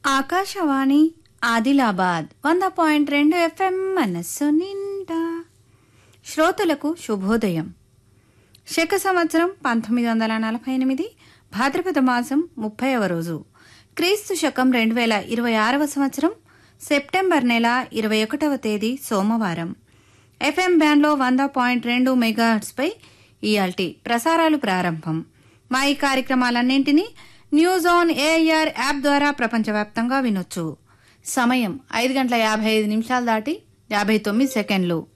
Akashvani Adilabad 100.2 FM మనస్సు నిండా. శ్రోతలకు శుభోదయం. శక సంవత్సరం 1948 భాద్రపద మాసం 30వ రోజు, క్రీస్తు శకం 2026వ సంవత్సరం సెప్టెంబర్ నెల 21వ తేదీ సోమవారం. FM బ్యాండ్లో 100.2 మెగాహెర్ట్జ్పై ఇయాల్టి ప్రసారాలు ప్రారంభం. మా ఈ కార్యక్రమాలన్నింటినీ న్యూస్ ఆన్ ఏఆర్ యాప్ ద్వారా ప్రపంచవ్యాప్తంగా వినొచ్చు. సమయం 5:55 దాటి 59 సెకండ్లు.